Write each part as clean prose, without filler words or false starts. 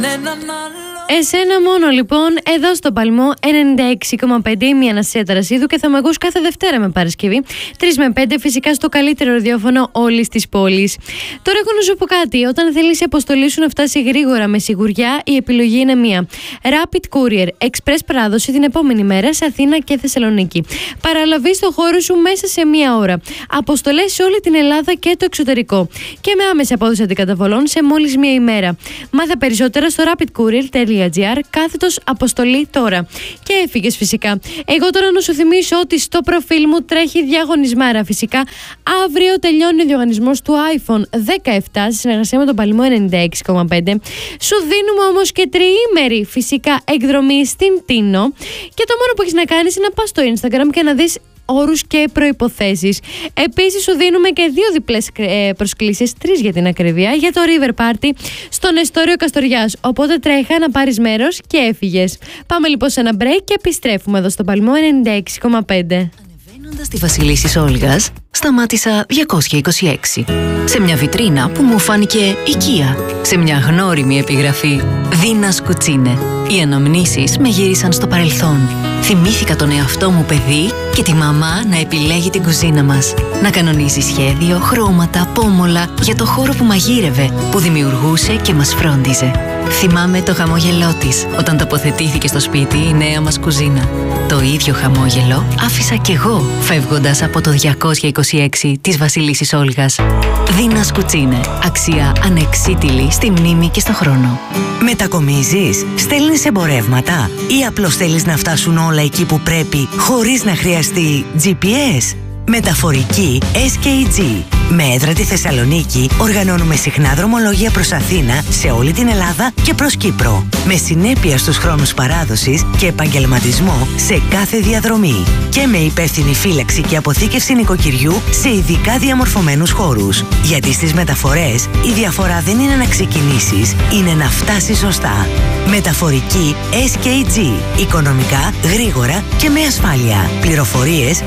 Εσένα μόνο λοιπόν, εδώ στο Παλμό 96,5 η Αναστασία Ταρασίδου και θα με ακούς κάθε Δευτέρα με Παρασκευή 3 με 5 φυσικά στο καλύτερο ραδιόφωνο όλης της πόλης. Τώρα έχω να σου πω κάτι, όταν θέλεις η αποστολή σου να φτάσει γρήγορα με σιγουριά η επιλογή είναι μία. Rapid Courier, express παράδοση την επόμενη μέρα σε Αθήνα και Θεσσαλονίκη. Παραλαβείς το χώρο σου μέσα σε μία ώρα. Αποστολές σε όλη την Ελλάδα και το εξωτερικό. Και με άμεση απόδοση αντικαταβολών σε μόλις μία ημέρα. Μάθε περισσότερα στο rapidcourier.gr /αποστολή τώρα. Και έφυγες φυσικά. Εγώ τώρα να σου θυμίσω ότι στο προφίλ μου τρέχει διαγωνισμάρα φυσικά. Αύριο τελειώνει ο διαγωνισμός του iPhone 17 στη συνεργασία με τον Παλμό 96,5. Σου δίνουμε όμως και τριήμερη φυσικά εκδρομή στην Τίνο. Και το μόνο που έχεις να κάνεις είναι να πας στο Instagram και να δεις όρους και προϋποθέσεις. Επίσης σου δίνουμε και 2 διπλές προσκλήσεις, 3 για την ακρίβεια, για το River Party στον Εστόριο Καστοριάς. Οπότε τρέχα να πάρεις μέρος και έφυγες. Πάμε λοιπόν σε ένα break και επιστρέφουμε εδώ στο Παλμό 96,5. Ανεβαίνοντας τη Βασιλίσσης Όλγας, σταμάτησα 226. Σε μια βιτρίνα που μου φάνηκε οικία. Σε μια γνώριμη επιγραφή «Δίνας Κουτσίνε». Οι αναμνήσεις με γύρισαν στο παρελθόν. Θυμήθηκα τον εαυτό μου παιδί και τη μαμά να επιλέγει την κουζίνα μας. Να κανονίζει σχέδιο, χρώματα, πόμολα για το χώρο που μαγείρευε, που δημιουργούσε και μας φρόντιζε. Θυμάμαι το χαμόγελό της όταν τοποθετήθηκε στο σπίτι η νέα μας κουζίνα. Το ίδιο χαμόγελο άφησα κι εγώ φεύγοντας από το 226 της Βασιλίσσης Όλγας. Δίνας Κουτσίνε. Αξία ανεξίτηλη στη μνήμη και στο χρόνο. Μετακομίζεις, στέλνεις εμπορεύματα ή απλώς θέλεις να φτάσουν όλα εκεί που πρέπει χωρίς να χρειαστεί GPS? Μεταφορική SKG. Με έδρα τη Θεσσαλονίκη οργανώνουμε συχνά δρομολόγια προς Αθήνα, σε όλη την Ελλάδα και προς Κύπρο. Με συνέπεια στους χρόνους παράδοσης και επαγγελματισμό σε κάθε διαδρομή. Και με υπεύθυνη φύλαξη και αποθήκευση νοικοκυριού σε ειδικά διαμορφωμένους χώρους. Γιατί στις μεταφορές η διαφορά δεν είναι να ξεκινήσεις, είναι να φτάσεις σωστά. Μεταφορική SKG. Οικονομικά, γρήγορα και με ασφάλεια. Πληροφορίες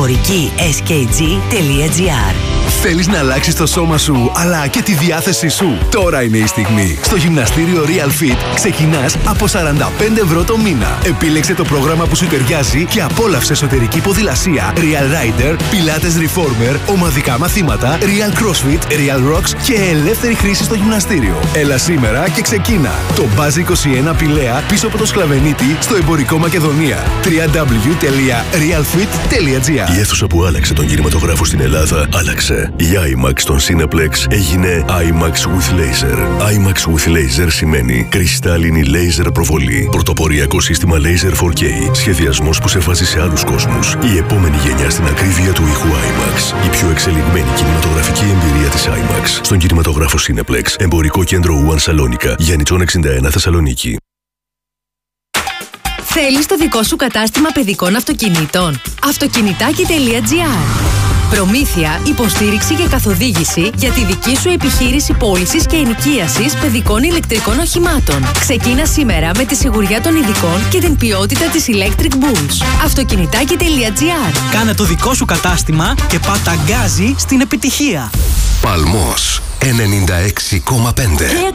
μεταφορική-skg.gr. Θέλεις να αλλάξεις το σώμα σου, αλλά και τη διάθεσή σου? Τώρα είναι η στιγμή. Στο γυμναστήριο Real Fit ξεκινάς από 45 ευρώ το μήνα. Επίλεξε το πρόγραμμα που σου ταιριάζει και απόλαυσε εσωτερική ποδηλασία, Real Rider, Pilates Reformer, ομαδικά μαθήματα, Real CrossFit, Real Rocks και ελεύθερη χρήση στο γυμναστήριο. Έλα σήμερα και ξεκίνα. Το Buzz 21 Πηλαία πίσω από το Σκλαβενίτη στο Εμπορικό Μακεδονία. www.realfit.gr. Η αίθουσα που άλλαξε τον κινηματογράφο στην Ελλάδα άλλαξε. Η IMAX στον Cineplex έγινε IMAX with Laser. IMAX with Laser σημαίνει κρυστάλλινη laser προβολή. Πρωτοποριακό σύστημα Laser 4K. Σχεδιασμός που σε βάζει σε άλλους κόσμους. Η επόμενη γενιά στην ακρίβεια του ήχου IMAX. Η πιο εξελιγμένη κινηματογραφική εμπειρία της IMAX στον κινηματογράφο Cineplex. Εμπορικό κέντρο One Σαλόνικα. Γιάννητσον 61 Θεσσαλονίκη. Θέλεις το δικό σου κατάστημα παιδικών αυτοκινήτων? Αυτοκινητάκι.gr. Προμήθεια, υποστήριξη και καθοδήγηση για τη δική σου επιχείρηση πώλησης και ενοικίασης παιδικών ηλεκτρικών οχημάτων. Ξεκίνα σήμερα με τη σιγουριά των ειδικών και την ποιότητα της Electric Bulls. Αυτοκινητάκι.gr. Κάνε το δικό σου κατάστημα και πάτα γκάζι στην επιτυχία. Παλμός 96,5.